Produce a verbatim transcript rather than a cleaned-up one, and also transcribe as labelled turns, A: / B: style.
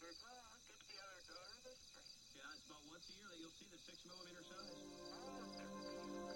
A: o'clock at the other door of the street.
B: Yeah, it's about once a year that you'll see the six millimeter size.